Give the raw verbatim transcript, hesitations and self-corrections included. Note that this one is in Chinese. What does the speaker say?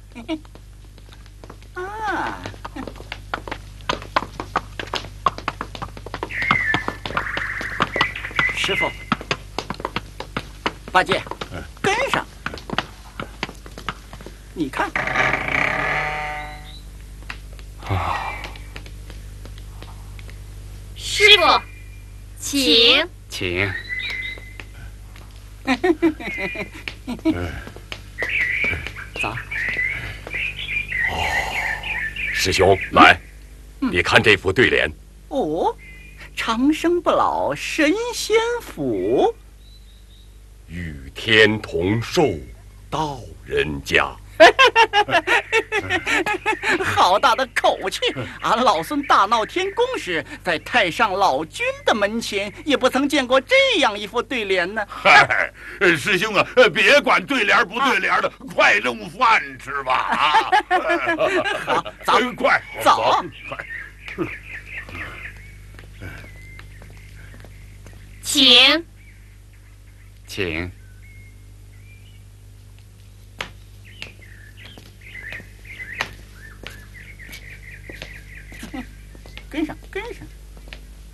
啊，师傅，八戒，跟上。你看， 啊， 师傅，请， 请。 走。 哦，师兄，来，你看这副对联。 哦，长生不老神仙府， 与天同寿道人家。 好大的口气！俺老孙大闹天宫时，在太上老君的门前，也不曾见过这样一副对联呢。 嗨，师兄啊，别管对联不对联的，快弄饭吃吧！啊， 好，走， 快走， 快。 请， 请。 跟上，跟上。